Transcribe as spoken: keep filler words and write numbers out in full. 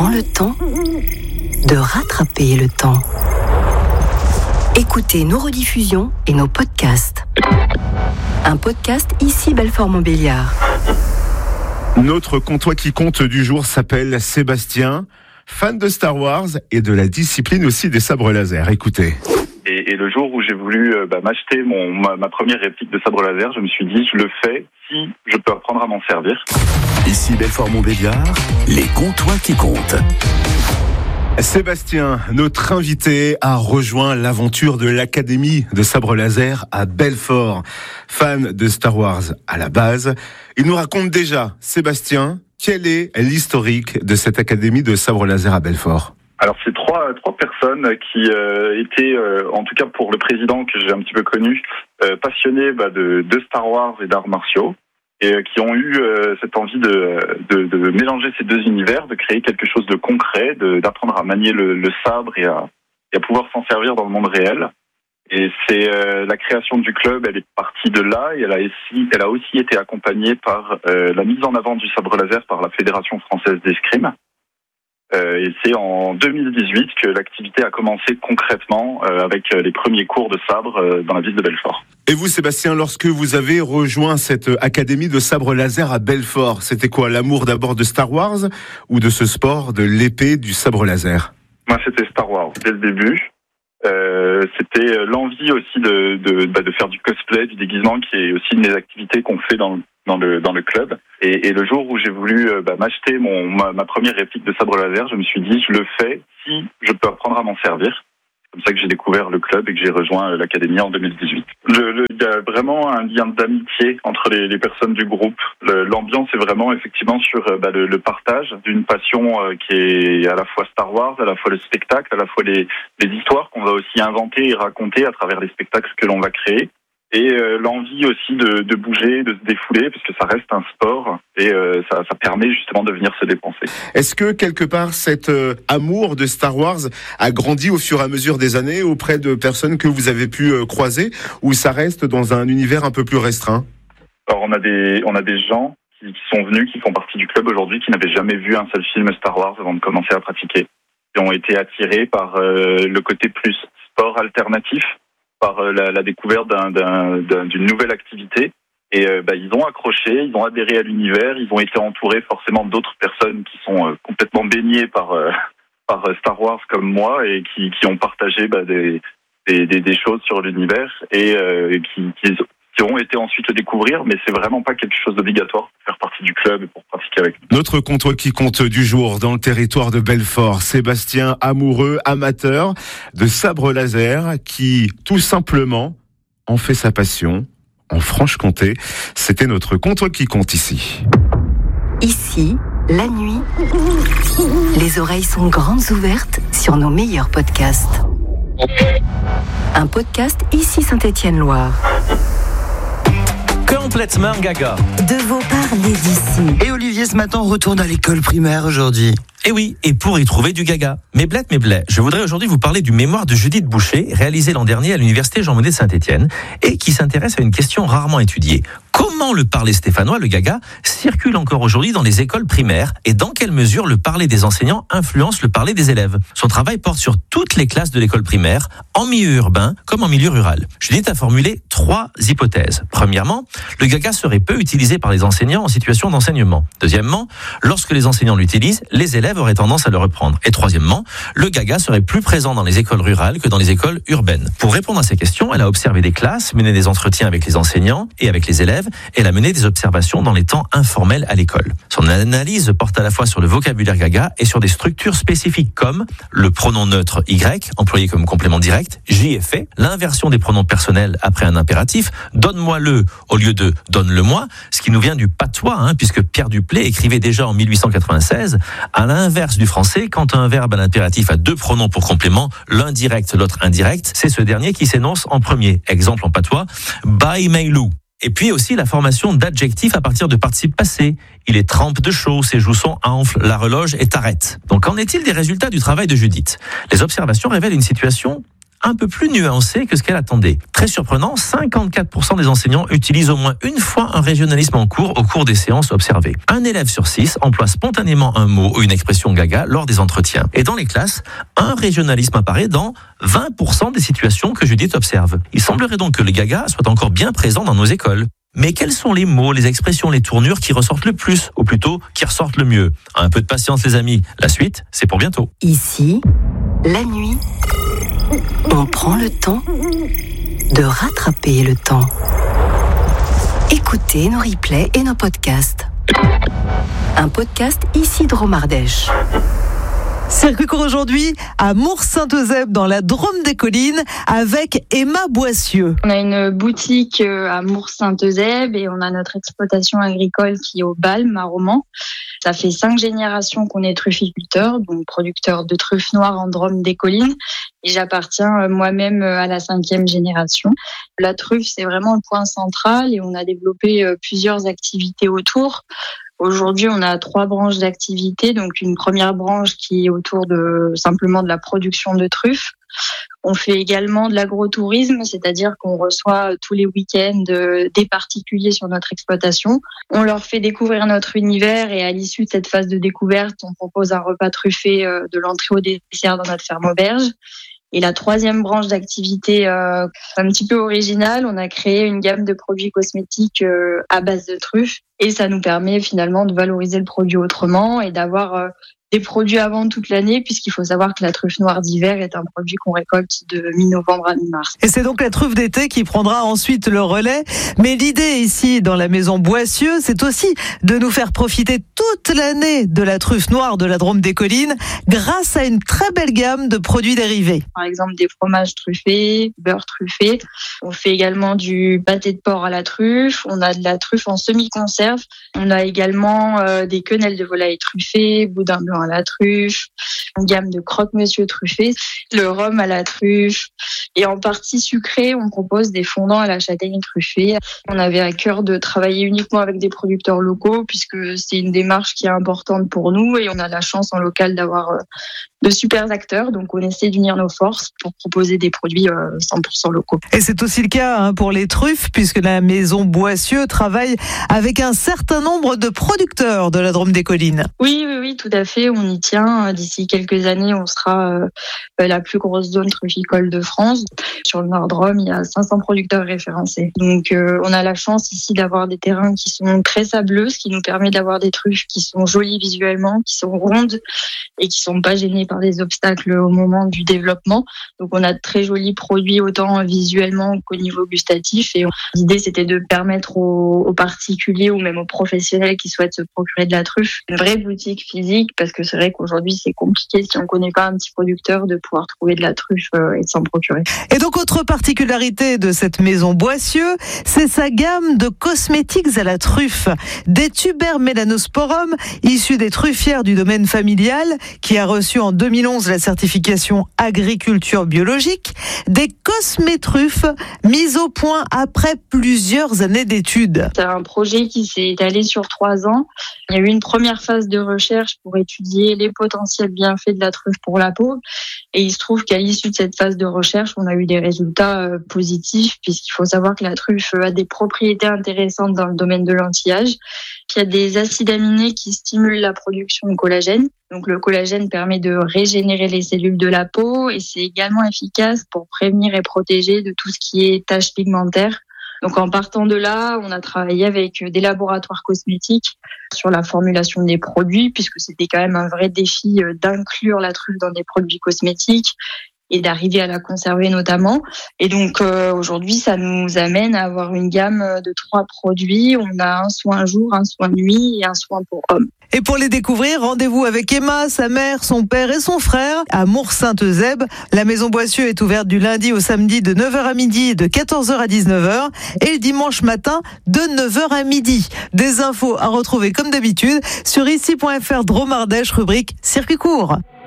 prend le temps de rattraper le temps. Écoutez nos rediffusions et nos podcasts. Un podcast ici Belfort-Montbéliard. Notre comtois qui compte du jour s'appelle Sébastien, fan de Star Wars et de la discipline aussi des sabres laser. Écoutez. Et, et le jour où j'ai voulu euh, bah, m'acheter mon, ma, ma première réplique de sabre laser, je me suis dit, je le fais si je peux apprendre à m'en servir. Ici Belfort-Montbéliard, les comtois qui comptent. Sébastien, notre invité, a rejoint l'aventure de l'Académie de sabre laser à Belfort. Fan de Star Wars à la base, il nous raconte déjà, Sébastien, quel est l'historique de cette Académie de sabre laser à Belfort ? Alors c'est trois trois personnes qui euh, étaient, euh, en tout cas pour le président que j'ai un petit peu connu, euh, passionnés bah, de, de Star Wars et d'arts martiaux, et euh, qui ont eu euh, cette envie de, de, de mélanger ces deux univers, de créer quelque chose de concret, de, d'apprendre à manier le, le sabre et à, et à pouvoir s'en servir dans le monde réel. Et c'est euh, la création du club, elle est partie de là, et elle a aussi, elle a aussi été accompagnée par euh, la mise en avant du sabre laser par la Fédération française d'escrime. Euh, et c'est en deux mille dix-huit que l'activité a commencé concrètement euh, avec les premiers cours de sabre euh, dans la ville de Belfort. Et vous, Sébastien, lorsque vous avez rejoint cette académie de sabre laser à Belfort, c'était quoi, l'amour d'abord de Star Wars ou de ce sport de l'épée du sabre laser ? Moi, c'était Star Wars dès le début. Euh, c'était l'envie aussi de, de, bah, de faire du cosplay, du déguisement, qui est aussi une des activités qu'on fait dans le dans le dans le club. Et, et le jour où j'ai voulu euh, bah, m'acheter mon ma, ma première réplique de sabre laser, je me suis dit, je le fais si je peux apprendre à m'en servir. C'est comme ça que j'ai découvert le club et que j'ai rejoint l'académie en deux mille dix-huit. Le, le, il y a vraiment un lien d'amitié entre les, les personnes du groupe. Le, l'ambiance est vraiment effectivement sur bah, le, le partage d'une passion euh, qui est à la fois Star Wars, à la fois le spectacle, à la fois les, les histoires qu'on va aussi inventer et raconter à travers les spectacles que l'on va créer. Et euh, l'envie aussi de, de bouger, de se défouler, parce que ça reste un sport et euh, ça, ça permet justement de venir se dépenser. Est-ce que quelque part cet euh, amour de Star Wars a grandi au fur et à mesure des années auprès de personnes que vous avez pu euh, croiser, ou ça reste dans un univers un peu plus restreint ? Alors on a des on a des gens qui, qui sont venus, qui font partie du club aujourd'hui, qui n'avaient jamais vu un seul film Star Wars avant de commencer à pratiquer, qui ont été attirés par euh, le côté plus sport alternatif, par la, la découverte d'un, d'un, d'un, d'une nouvelle activité. Et euh, bah, ils ont accroché, ils ont adhéré à l'univers, ils ont été entourés forcément d'autres personnes qui sont euh, complètement baignées par, euh, par Star Wars comme moi, et qui, qui ont partagé bah, des, des, des, des choses sur l'univers, et, euh, et qui, qui, qui ont été ensuite le découvrir, mais c'est vraiment pas quelque chose d'obligatoire pour faire partie du club et pour pratiquer avec nous. Notre comtois qui compte du jour dans le territoire de Belfort, Sébastien, amoureux, amateur de sabre laser, qui tout simplement en fait sa passion en Franche-Comté. C'était notre comtois qui compte ici. Ici, la nuit, les oreilles sont grandes ouvertes sur nos meilleurs podcasts. Un podcast ici Saint-Étienne-Loire. Complètement gaga. De vos parler d'ici. Et Olivier, ce matin, retourne à l'école primaire aujourd'hui. Et oui, et pour y trouver du gaga. Mais bled, mais bled, je voudrais aujourd'hui vous parler du mémoire de Judith Boucher, réalisé l'an dernier à l'université Jean Monnet de Saint-Étienne, et qui s'intéresse à une question rarement étudiée. Comment le parler stéphanois, le gaga, circule encore aujourd'hui dans les écoles primaires, et dans quelle mesure le parler des enseignants influence le parler des élèves? Son travail porte sur toutes les classes de l'école primaire, en milieu urbain comme en milieu rural. Judith a formulé trois hypothèses. Premièrement, le gaga serait peu utilisé par les enseignants en situation d'enseignement. Deuxièmement, lorsque les enseignants l'utilisent, les élèves auraient tendance à le reprendre. Et troisièmement, le gaga serait plus présent dans les écoles rurales que dans les écoles urbaines. Pour répondre à ces questions, elle a observé des classes, mené des entretiens avec les enseignants et avec les élèves, et elle a mené des observations dans les temps informels à l'école. Son analyse porte à la fois sur le vocabulaire gaga et sur des structures spécifiques comme le pronom neutre Y, employé comme complément direct, j'y ai fait, l'inversion des pronoms personnels après un impératif, donne-moi-le au lieu de donne-le-moi, ce qui nous vient du patois, hein, puisque Pierre Duplay écrivait déjà en mille huit cent quatre-vingt-seize, à l'inverse du français, quand un verbe à l'impératif a deux pronoms pour complément, l'un direct, l'autre indirect, c'est ce dernier qui s'énonce en premier. Exemple en patois, by Mailou. Et puis aussi la formation d'adjectifs à partir de participes passés. Il est trempe de chaud, ses joues sont enflent, la reloge est arrête. Donc qu'en est-il des résultats du travail de Judith ? Les observations révèlent une situation un peu plus nuancée que ce qu'elle attendait. Très surprenant, cinquante-quatre pour cent des enseignants utilisent au moins une fois un régionalisme en cours au cours des séances observées. Un élève sur six emploie spontanément un mot ou une expression gaga lors des entretiens. Et dans les classes, un régionalisme apparaît dans vingt pour cent des situations que Judith observe. Il semblerait donc que le gaga soit encore bien présent dans nos écoles. Mais quels sont les mots, les expressions, les tournures qui ressortent le plus, ou plutôt qui ressortent le mieux? Un peu de patience les amis, la suite, c'est pour bientôt. Ici, la nuit, on prend le temps de rattraper le temps. Écoutez nos replays et nos podcasts. Un podcast ici de Romardèche. Circuit court aujourd'hui à Mours-Saint-Eusèbe dans la Drôme des Collines avec Emma Boissieu. On a une boutique à Mours-Saint-Eusèbe et on a notre exploitation agricole qui est au Balme à Romans. Ça fait cinq générations qu'on est trufficulteur, donc producteur de truffes noires en Drôme des Collines. Et j'appartiens moi-même à la cinquième génération. La truffe, c'est vraiment le point central et on a développé plusieurs activités autour. Aujourd'hui, on a trois branches d'activité. Donc, une première branche qui est autour de simplement de la production de truffes. On fait également de l'agrotourisme, c'est-à-dire qu'on reçoit tous les week-ends des particuliers sur notre exploitation. On leur fait découvrir notre univers et à l'issue de cette phase de découverte, on propose un repas truffé de l'entrée au dessert dans notre ferme auberge. Et la troisième branche d'activité, euh, un petit peu originale, on a créé une gamme de produits cosmétiques euh, à base de truffes. Et ça nous permet finalement de valoriser le produit autrement et d'avoir euh, des produits à vendre toute l'année, puisqu'il faut savoir que la truffe noire d'hiver est un produit qu'on récolte de mi-novembre à mi-mars. Et c'est donc la truffe d'été qui prendra ensuite le relais. Mais l'idée ici, dans la maison Boissieu, c'est aussi de nous faire profiter toute l'année de la truffe noire de la Drôme des Collines grâce à une très belle gamme de produits dérivés. Par exemple, des fromages truffés, beurre truffé. On fait également du pâté de porc à la truffe. On a de la truffe en semi-conserve. On a également euh, des quenelles de volaille truffées, boudin blanc à la truffe, une gamme de croque-monsieur truffés, le rhum à la truffe. Et en partie sucrée, on propose des fondants à la châtaigne truffée. On avait à cœur de travailler uniquement avec des producteurs locaux puisque c'est une démarche qui est importante pour nous et on a la chance en local d'avoir de super acteurs. Donc on essaie d'unir nos forces pour proposer des produits cent pour cent locaux. Et c'est aussi le cas hein, pour les truffes puisque la maison Boissieu travaille avec un certain nombre de producteurs de la Drôme des Collines. Oui, oui, oui, tout à fait. On y tient. D'ici quelques années, on sera euh, la plus grosse zone trufficole de France. Sur le Nord-Drôme, il y a cinq cents producteurs référencés. Donc euh, on a la chance ici d'avoir des terrains qui sont très sableux, ce qui nous permet d'avoir des truffes qui sont jolies visuellement, qui sont rondes et qui sont pas gênées par des obstacles au moment du développement. Donc on a de très jolis produits autant visuellement qu'au niveau gustatif. Et l'idée c'était de permettre aux, aux particuliers ou même aux professionnels qui souhaitent se procurer de la truffe une vraie boutique physique parce que c'est vrai qu'aujourd'hui c'est compliqué si on connaît pas un petit producteur de pouvoir trouver de la truffe et de s'en procurer. Et donc autre particularité de cette maison Boissieu, c'est sa gamme de cosmétiques à la truffe. Des tubères mélanosporum issus des truffières du domaine familial qui a reçu en deux mille onze la certification agriculture biologique, des cosmétruffes mises au point après plusieurs années d'études. C'est un projet qui s'est étalé sur trois ans. Il y a eu une première phase de recherche pour étudier les potentiels bienfaits de la truffe pour la peau. Et il se trouve qu'à l'issue de cette phase de recherche, on a eu des résultats positifs puisqu'il faut savoir que la truffe a des propriétés intéressantes dans le domaine de l'anti-âge, qu'il y a des acides aminés qui stimulent la production de collagène. Donc le collagène permet de régénérer les cellules de la peau et c'est également efficace pour prévenir et protéger de tout ce qui est taches pigmentaires. Donc en partant de là, on a travaillé avec des laboratoires cosmétiques sur la formulation des produits puisque c'était quand même un vrai défi d'inclure la truffe dans des produits cosmétiques et d'arriver à la conserver notamment. Et donc euh, aujourd'hui, ça nous amène à avoir une gamme de trois produits. On a un soin jour, un soin nuit et un soin pour hommes. Et pour les découvrir, rendez-vous avec Emma, sa mère, son père et son frère à Mours-Saint-Eusèbe. La maison Boissieu est ouverte du lundi au samedi de neuf heures à midi et de quatorze heures à dix-neuf heures et le dimanche matin de neuf heures à midi. Des infos à retrouver comme d'habitude sur ici point f r Drôme Ardèche, rubrique circuit court.